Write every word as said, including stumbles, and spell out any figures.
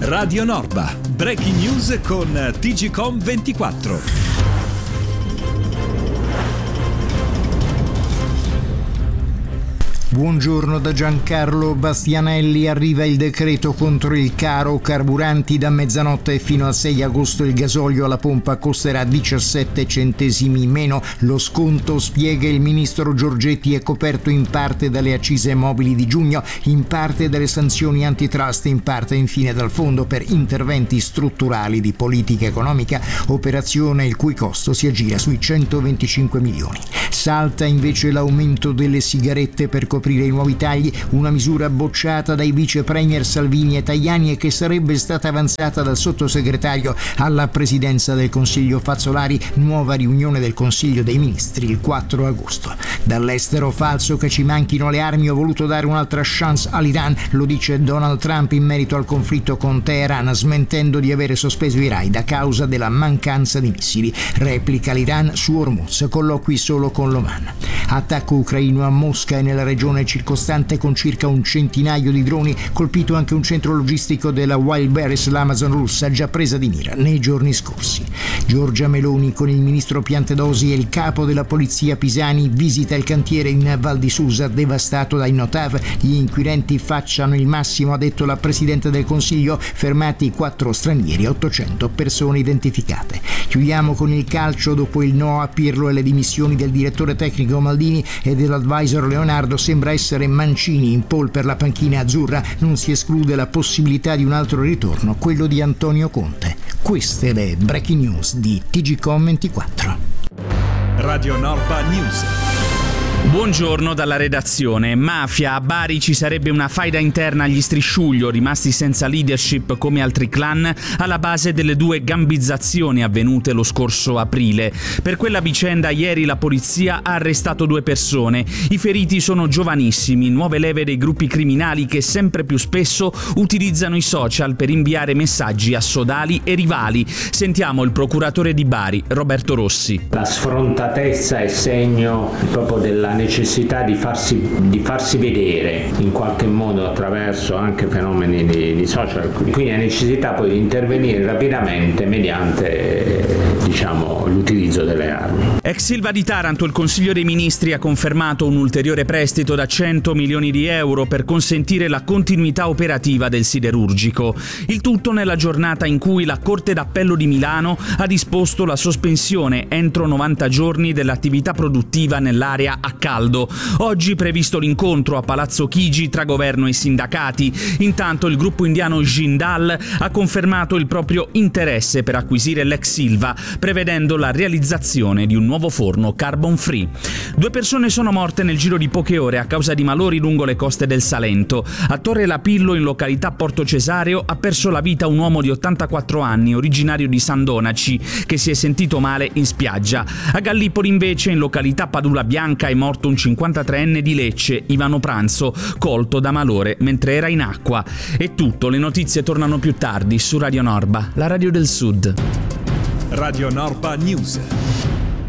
Radio Norba, breaking news con T G Com ventiquattro. Buongiorno da Giancarlo Bastianelli. Arriva il decreto contro il caro carburanti. Da mezzanotte fino al sei agosto il gasolio alla pompa costerà diciassette centesimi in meno. Lo sconto, spiega il ministro Giorgetti, è coperto in parte dalle accise mobili di giugno, in parte dalle sanzioni antitrust, in parte infine dal fondo per interventi strutturali di politica economica, operazione il cui costo si aggira sui centoventicinque milioni. Salta invece l'aumento delle sigarette per coprire i nuovi tagli, una misura bocciata dai vice premier Salvini e Tajani e che sarebbe stata avanzata dal sottosegretario alla presidenza del Consiglio Fazzolari. Nuova riunione del Consiglio dei Ministri il quattro agosto. Dall'estero, falso che ci manchino le armi, ho voluto dare un'altra chance all'Iran, lo dice Donald Trump in merito al conflitto con Teheran, smentendo di avere sospeso i raid a causa della mancanza di missili. Replica l'Iran su Hormuz, colloqui solo con l'Oman. Attacco ucraino a Mosca e nella regione circostante con circa un centinaio di droni, colpito anche un centro logistico della Wildberries, l'Amazon russa, già presa di mira nei giorni scorsi. Giorgia Meloni con il ministro Piantedosi e il capo della polizia Pisani visita il cantiere in Val di Susa devastato dai Notav. Gli inquirenti facciano il massimo, ha detto la Presidente del Consiglio, fermati quattro stranieri, ottocento persone identificate. Chiudiamo con il calcio. Dopo il no a Pirlo e le dimissioni del direttore tecnico Maldini e dell'advisor Leonardo, sembra essere Mancini in pole per la panchina azzurra. Non si esclude la possibilità di un altro ritorno, quello di Antonio Conte. Queste le breaking news di T G Com ventiquattro. Radio Norba News. Buongiorno dalla redazione. Mafia, a Bari ci sarebbe una faida interna agli Strisciuglio, rimasti senza leadership come altri clan, alla base delle due gambizzazioni avvenute lo scorso aprile. Per quella vicenda ieri la polizia ha arrestato due persone. I feriti sono giovanissimi, nuove leve dei gruppi criminali che sempre più spesso utilizzano i social per inviare messaggi a sodali e rivali. Sentiamo il procuratore di Bari, Roberto Rossi. La sfrontatezza è segno proprio della necessità di farsi, di farsi vedere in qualche modo attraverso anche fenomeni di, di social, quindi la necessità poi di intervenire rapidamente mediante diciamo l'utilizzo delle armi. Ex Silva di Taranto, il Consiglio dei Ministri ha confermato un ulteriore prestito da cento milioni di euro per consentire la continuità operativa del siderurgico. Il tutto nella giornata in cui la Corte d'Appello di Milano ha disposto la sospensione entro novanta giorni dell'attività produttiva nell'area a caldo. Oggi previsto l'incontro a Palazzo Chigi tra governo e sindacati. Intanto il gruppo indiano Jindal ha confermato il proprio interesse per acquisire l'ex Silva, prevedendo la realizzazione di un nuovo forno carbon free. Due persone sono morte nel giro di poche ore a causa di malori lungo le coste del Salento. A Torre Lapillo, in località Porto Cesareo, ha perso la vita un uomo di ottantaquattro anni, originario di San Donaci, che si è sentito male in spiaggia. A Gallipoli, invece, in località Padula Bianca, è morto un cinquantatreenne di Lecce, Ivano Pranzo, colto da malore mentre era in acqua. È tutto, le notizie tornano più tardi su Radio Norba, la radio del Sud. Radio Norba News.